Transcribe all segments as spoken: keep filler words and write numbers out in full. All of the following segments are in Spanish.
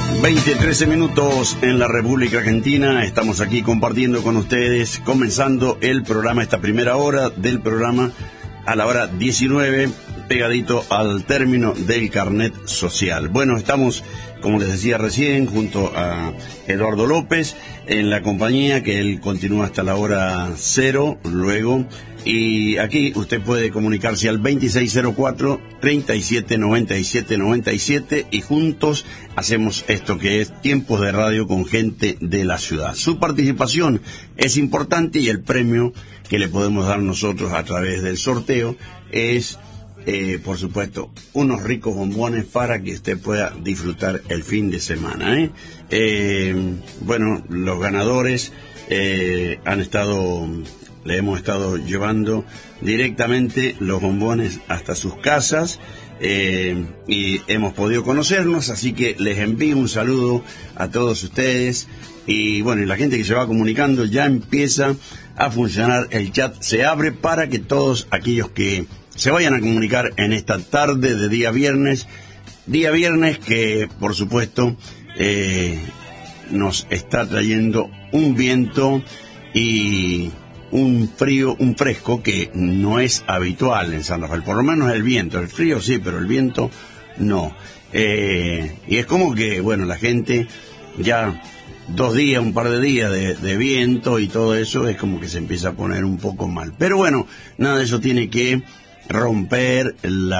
veinte, trece minutos en la República Argentina. Estamos aquí compartiendo con ustedes, comenzando el programa, esta primera hora del programa a la hora diecinueve, pegadito al término del carnet social. Bueno, estamos, como les decía recién, junto a Eduardo López, en la compañía, que él continúa hasta la hora cero, luego, y aquí usted puede comunicarse al veintiséis cero cuatro, treinta y siete noventa y siete noventa y siete y juntos hacemos esto que es Tiempos de Radio con gente de la ciudad. Su participación es importante y el premio que le podemos dar nosotros a través del sorteo es, eh, por supuesto, unos ricos bombones para que usted pueda disfrutar el fin de semana, ¿eh? Eh, bueno, los ganadores eh, han estado... Le hemos estado llevando directamente los bombones hasta sus casas eh, y hemos podido conocernos, así que les envío un saludo a todos ustedes. Y bueno, y la gente que se va comunicando, ya empieza a funcionar el chat, se abre para que todos aquellos que se vayan a comunicar en esta tarde de día viernes, día viernes que por supuesto eh, nos está trayendo un viento y un frío, un fresco que no es habitual en San Rafael, por lo menos el viento, el frío sí, pero el viento no. Eh, y es como que, bueno, la gente ya dos días, un par de días de, de viento y todo eso, es como que se empieza a poner un poco mal. Pero bueno, nada de eso tiene que romper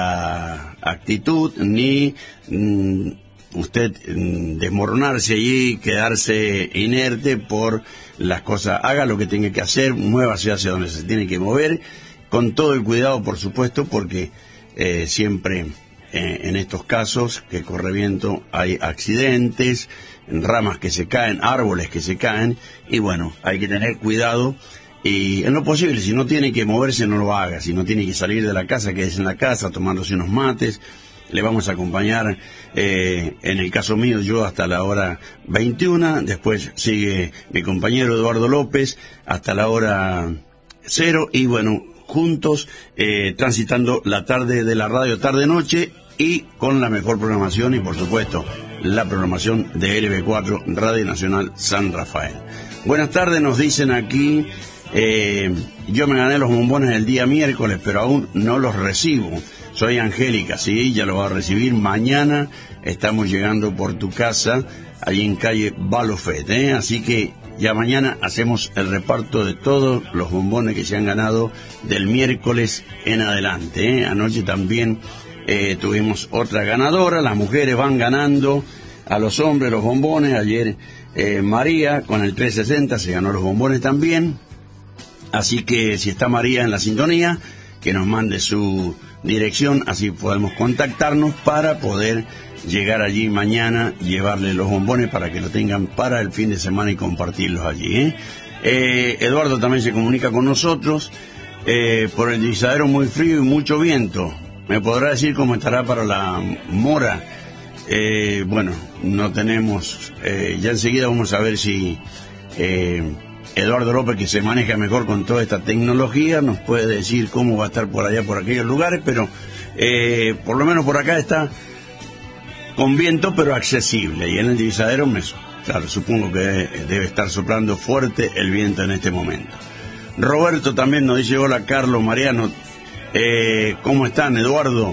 la actitud, ni mmm, usted mmm, desmoronarse allí, quedarse inerte por las cosas. Haga lo que tenga que hacer, muévase hacia donde se tiene que mover, con todo el cuidado, por supuesto, porque eh, siempre eh, en estos casos que corre viento hay accidentes, ramas que se caen, árboles que se caen, y bueno, hay que tener cuidado. Y en lo posible, si no tiene que moverse, no lo haga. Si no tiene que salir de la casa, quédese en la casa tomándose unos mates. Le vamos a acompañar, eh, en el caso mío, yo hasta la hora veintiuna, después sigue mi compañero Eduardo López hasta la hora cero, y bueno, juntos eh, transitando la tarde de la radio, tarde-noche, y con la mejor programación y por supuesto la programación de L B cuatro, Radio Nacional San Rafael. Buenas tardes, nos dicen aquí, eh, yo me gané los bombones el día miércoles, pero aún no los recibo. Soy Angélica, sí, ya lo va a recibir. Mañana estamos llegando por tu casa, allí en calle Balofet, ¿eh? Así que ya mañana hacemos el reparto de todos los bombones que se han ganado del miércoles en adelante, ¿eh? Anoche también eh, tuvimos otra ganadora, las mujeres van ganando a los hombres los bombones. Ayer eh, María con el trescientos sesenta se ganó los bombones también. Así que si está María en la sintonía, que nos mande su dirección, así podemos contactarnos para poder llegar allí mañana, llevarle los bombones para que lo tengan para el fin de semana y compartirlos allí, ¿eh? Eh, Eduardo también se comunica con nosotros, eh, por el divisadero muy frío y mucho viento. ¿Me podrá decir cómo estará para la Mora? Eh, bueno, no tenemos, eh, ya enseguida vamos a ver si eh, Eduardo López, que se maneja mejor con toda esta tecnología, nos puede decir cómo va a estar por allá, por aquellos lugares, pero eh, por lo menos por acá está con viento, pero accesible. Y en el divisadero, me, claro, supongo que debe estar soplando fuerte el viento en este momento. Roberto también nos dice, hola Carlos, Mariano, eh, ¿cómo están, Eduardo?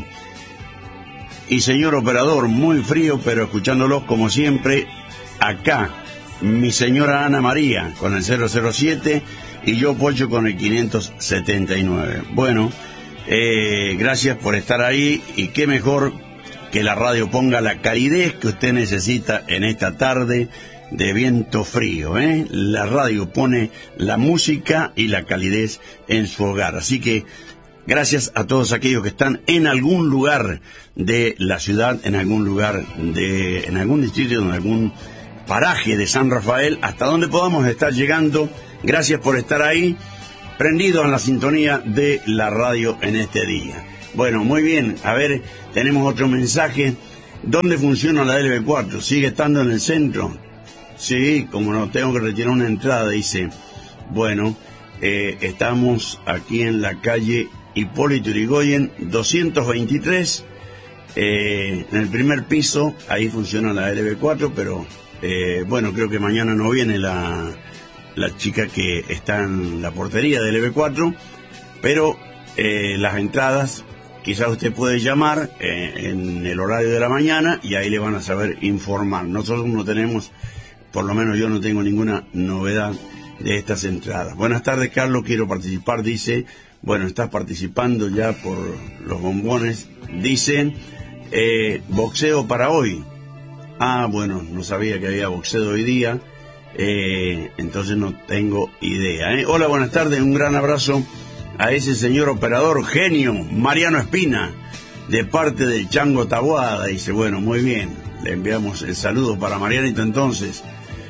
Y señor operador, muy frío, pero escuchándolos como siempre acá. Mi señora Ana María con el cero cero siete y yo Pocho con el quinientos setenta y nueve. Bueno, eh, gracias por estar ahí, y qué mejor que la radio ponga la calidez que usted necesita en esta tarde de viento frío, ¿eh? La radio pone la música y la calidez en su hogar. Así que gracias a todos aquellos que están en algún lugar de la ciudad, en algún lugar de, en algún distrito, en algún paraje de San Rafael, hasta donde podamos estar llegando. Gracias por estar ahí, prendidos en la sintonía de la radio en este día. Bueno, muy bien, a ver, tenemos otro mensaje. ¿Dónde funciona la L B cuatro? ¿Sigue estando en el centro? Sí, como no, tengo que retirar una entrada, dice. Bueno, eh, estamos aquí en la calle Hipólito Yrigoyen doscientos veintitrés, Eh, en el primer piso, ahí funciona la L B cuatro, pero eh, bueno, creo que mañana no viene la, la chica que está en la portería de L B cuatro, pero eh, las entradas, quizás usted puede llamar eh, en el horario de la mañana y ahí le van a saber informar. Nosotros no tenemos, por lo menos yo no tengo ninguna novedad de estas entradas. Buenas tardes, Carlos, quiero participar, dice. Bueno, estás participando ya por los bombones. Dice, eh, boxeo para hoy. Ah, bueno, no sabía que había boxeo hoy día, eh, entonces no tengo idea. ¿eh? Hola, buenas tardes, un gran abrazo a ese señor operador genio, Mariano Espina, de parte del Chango Taboada. Dice, bueno, muy bien, le enviamos el saludo para Marianito entonces.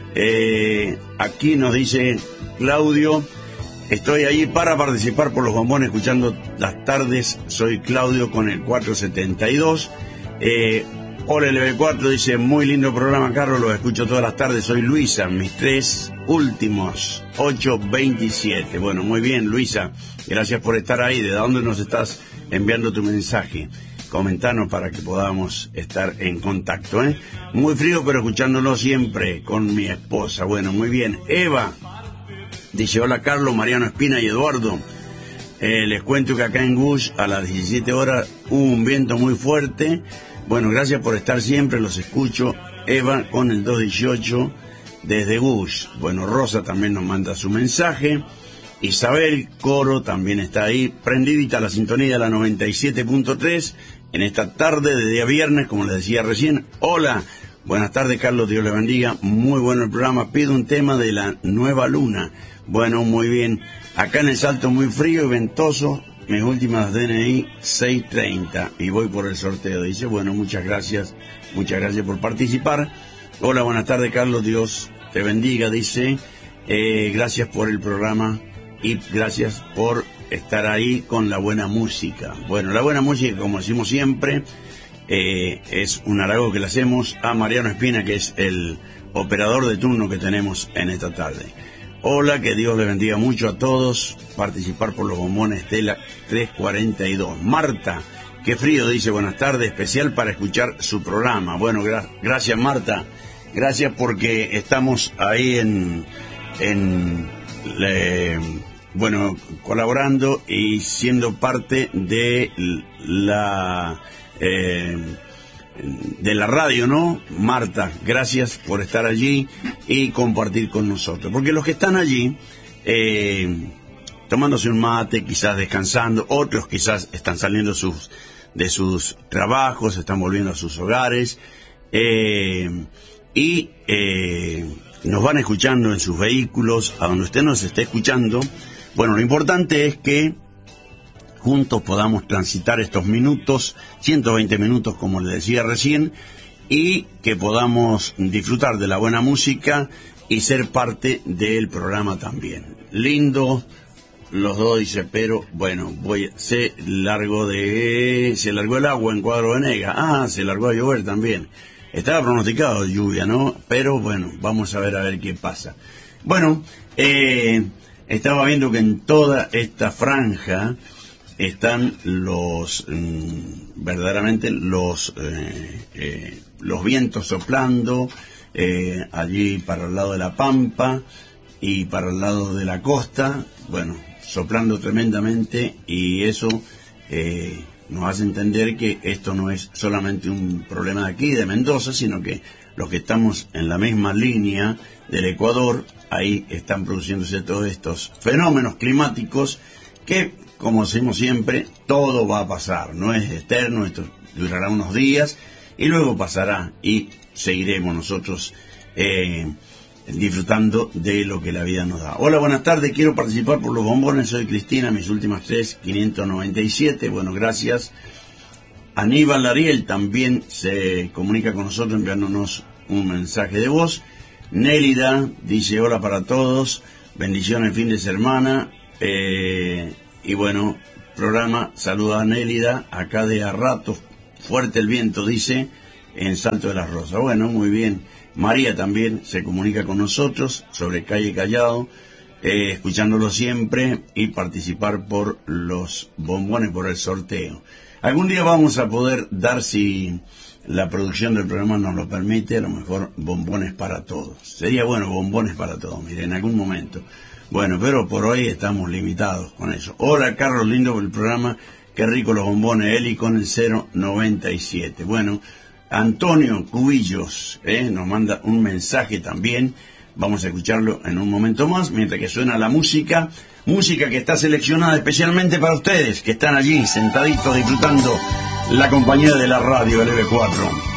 Eh, aquí nos dice Claudio, estoy ahí para participar por los bombones escuchando las tardes, soy Claudio con el cuatrocientos setenta y dos. Eh, hola L B cuatro, dice, muy lindo programa, Carlos, los escucho todas las tardes, soy Luisa, mis tres últimos, ocho veintisiete. Bueno, muy bien, Luisa, gracias por estar ahí. ¿De dónde nos estás enviando tu mensaje? Comentanos para que podamos estar en contacto, ¿eh? Muy frío, pero escuchándolo siempre con mi esposa. Bueno, muy bien. Eva dice, hola Carlos, Mariano Espina y Eduardo. Eh, les cuento que acá en Gush a las diecisiete horas hubo un viento muy fuerte. Bueno, gracias por estar siempre, los escucho. Eva con el dos dieciocho desde Gush. Bueno, Rosa también nos manda su mensaje. Isabel Coro también está ahí, prendidita a la sintonía de la noventa y siete punto tres en esta tarde de día viernes, como les decía recién. Hola, buenas tardes Carlos, Dios le bendiga, muy bueno el programa, pido un tema de la nueva luna. Bueno, muy bien, acá en el Salto muy frío y ventoso, mis últimas D N I seiscientos treinta y voy por el sorteo. Dice, bueno, muchas gracias, muchas gracias por participar. Hola, buenas tardes Carlos, Dios te bendiga, dice, eh, gracias por el programa y gracias por estar ahí con la buena música. Bueno, la buena música, como decimos siempre, eh, es un halago que le hacemos a Mariano Espina, que es el operador de turno que tenemos en esta tarde. Hola, que Dios le bendiga mucho a todos. Participar por los bombones Estela trescientos cuarenta y dos. Marta, qué frío, dice, buenas tardes, especial para escuchar su programa. Bueno, gra- gracias Marta, gracias porque estamos ahí en... en le, bueno, colaborando y siendo parte de la eh, de la radio, ¿no? Marta, gracias por estar allí y compartir con nosotros, porque los que están allí eh, tomándose un mate, quizás descansando, otros quizás están saliendo sus, de sus trabajos, están volviendo a sus hogares, eh, y eh, nos van escuchando en sus vehículos, a donde usted nos esté escuchando. Bueno, lo importante es que juntos podamos transitar estos minutos, ciento veinte minutos como le decía recién, y que podamos disfrutar de la buena música y ser parte del programa también. Lindo, los dos, dice, pero bueno, voy, se largó de, se largó el agua en Cuadro Venegas. Ah, se largó a llover también. Estaba pronosticado lluvia, ¿no? Pero bueno, vamos a ver a ver qué pasa. Bueno, eh, estaba viendo que en toda esta franja están los, mmm, verdaderamente los, eh, eh, los vientos soplando, eh, allí para el lado de la Pampa y para el lado de la costa, bueno, soplando tremendamente, y eso eh, nos hace entender que esto no es solamente un problema de aquí, de Mendoza, sino que los que estamos en la misma línea del Ecuador, ahí están produciéndose todos estos fenómenos climáticos que, como decimos siempre, todo va a pasar, no es eterno, esto durará unos días y luego pasará y seguiremos nosotros eh, disfrutando de lo que la vida nos da. Hola, buenas tardes, quiero participar por los bombones, soy Cristina, mis últimas tres, quinientos noventa y siete, bueno, gracias. Aníbal Ariel también se comunica con nosotros enviándonos un mensaje de voz. Nélida dice, hola para todos, bendiciones fin de semana, eh, y bueno, programa, saluda a Nélida, acá de a rato, fuerte el viento, dice, en Salto de las Rosas. Bueno, muy bien. María también se comunica con nosotros sobre Calle Callao, eh, escuchándolo siempre y participar por los bombones, por el sorteo. Algún día vamos a poder dar, si la producción del programa nos lo permite, a lo mejor bombones para todos. Sería bueno, bombones para todos, mire, en algún momento. Bueno, pero por hoy estamos limitados con eso. Hola, Carlos, lindo por el programa. Qué rico los bombones, Eli con el cero noventa y siete. Bueno, Antonio Cubillos eh, nos manda un mensaje también. Vamos a escucharlo en un momento más, mientras que suena la música. Música que está seleccionada especialmente para ustedes, que están allí sentaditos disfrutando la compañía de la radio, el L B cuatro.